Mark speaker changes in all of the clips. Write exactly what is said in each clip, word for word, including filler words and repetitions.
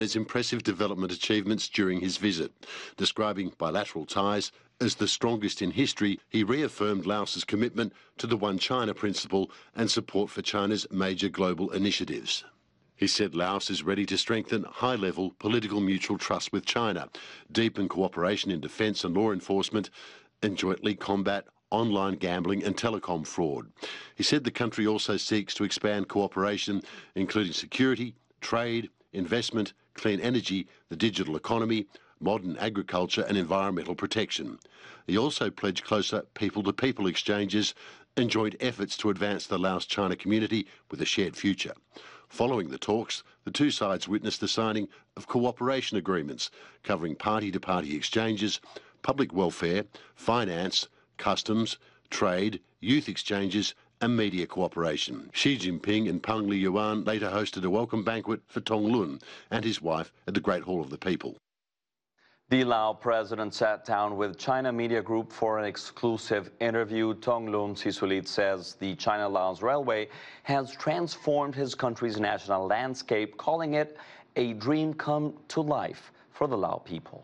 Speaker 1: His impressive development achievements during his visit. Describing bilateral ties as the strongest in history, he reaffirmed Laos's commitment to the One China principle and support for China's major global initiatives. He said Laos is ready to strengthen high-level political mutual trust with China, deepen cooperation in defence and law enforcement, and jointly combat online gambling and telecom fraud. He said the country also seeks to expand cooperation, including security, trade, investment, clean energy, the digital economy, modern agriculture and environmental protection. He also pledged closer people-to-people exchanges and joint efforts to advance the Laos-China community with a shared future. Following the talks, the two sides witnessed the signing of cooperation agreements covering party-to-party exchanges, public welfare, finance, customs, trade, youth exchanges and media cooperation. Xi Jinping and Peng Liyuan later hosted a welcome banquet for Tong Lun and his wife at the Great Hall of the People.
Speaker 2: The Lao president sat down with China Media Group for an exclusive interview. Thongloun Sisulit says the China-Laos Railway has transformed his country's national landscape, calling it a dream come to life for the Lao people.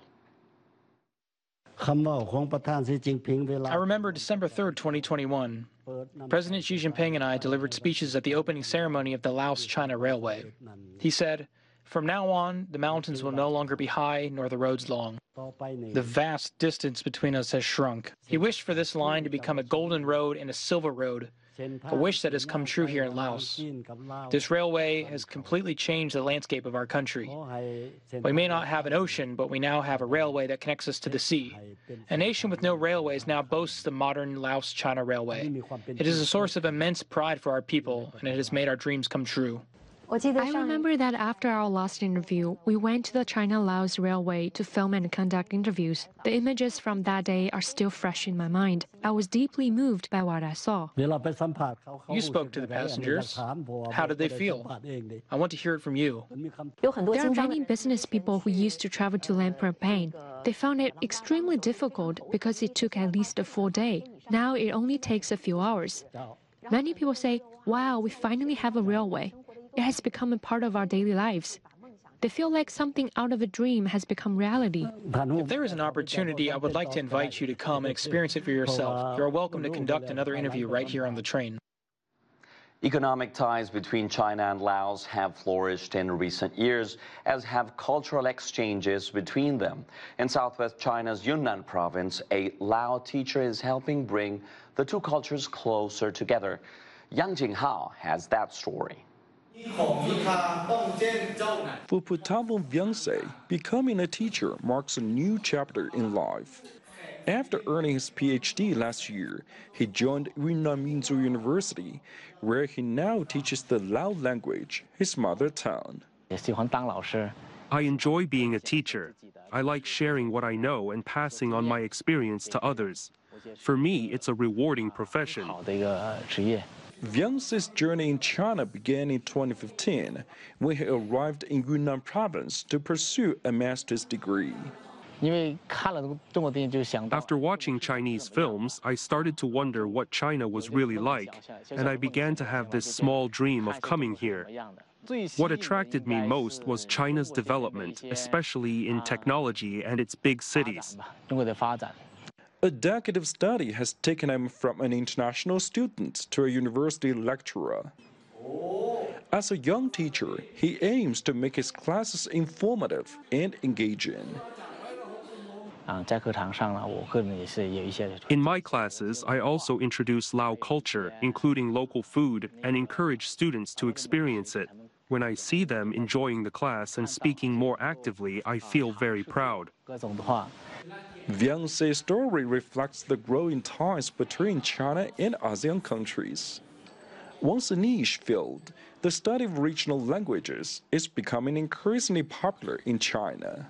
Speaker 3: I
Speaker 4: remember December third, twenty twenty-one. President Xi Jinping and I delivered speeches at the opening ceremony of the Laos-China Railway. He said, "From now on, the mountains will no longer be high nor the roads long. The vast distance between us has shrunk." He wished for this line to become a golden road and a silver road, a wish that has come true here in Laos. This railway has completely changed the landscape of our country. We may not have an ocean, but we now have a railway that connects us to the sea. A nation with no railways now boasts the modern Laos-China Railway. It is a source of immense pride for our people, and it has made our dreams come true.
Speaker 5: I remember that after our last interview, we went to the China-Laos Railway to film and conduct interviews. The images from that day are still fresh in my mind. I was deeply moved by what I saw.
Speaker 4: You spoke to the passengers. How did they feel? I want to hear it from you.
Speaker 5: There are many business people who used to travel to Lan Prabang. They found it extremely difficult because it took at least a full day. Now it only takes a few hours. Many people say, "Wow, we finally have a railway. It has become a part of our daily lives." They feel like something out of a dream has become reality.
Speaker 4: If there is an opportunity, I would like to invite you to come and experience it for yourself. You are welcome to conduct another interview right here on the train.
Speaker 2: Economic ties between China and Laos have flourished in recent years, as have cultural exchanges between them. In southwest China's Yunnan province, a Lao teacher is helping bring the two cultures closer together. Yang Jinghao has that story.
Speaker 6: For Putavon Vyangse, becoming a teacher marks a new chapter in life. After earning his P H D last year, he joined Yunnan Minzu University, where he now teaches the Lao language, his mother tongue.
Speaker 7: I enjoy being a teacher. I like sharing what I know and passing on my experience to others. For me, it's a rewarding profession.
Speaker 6: Vyangse's journey in China began in twenty fifteen, when he arrived in Yunnan province to pursue a master's degree.
Speaker 7: After watching Chinese films, I started to wonder what China was really like, and I began to have this small dream of coming here. What attracted me most was China's development, especially in technology and its big cities.
Speaker 6: A decade of study has taken him from an international student to a university lecturer. As a young teacher, he aims to make his classes informative and engaging.
Speaker 7: In my classes, I also introduce Lao culture, including local food, and encourage students to experience it. When I see them enjoying the class and speaking more actively, I feel very proud.
Speaker 6: Vyangse's story reflects the growing ties between China and ASEAN countries. Once a niche field, the study of regional languages is becoming increasingly popular in China.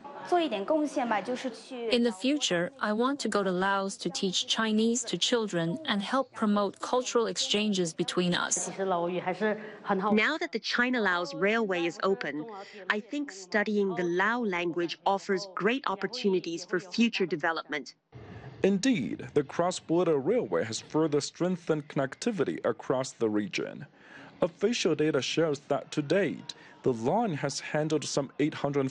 Speaker 8: In the future, I want to go to Laos to teach Chinese to children and help promote cultural exchanges between us.
Speaker 9: Now that the China-Laos Railway is open, I think studying the Lao language offers great opportunities for future development.
Speaker 6: Indeed, the cross-border railway has further strengthened connectivity across the region. Official data shows that to date, the line has handled some eight hundred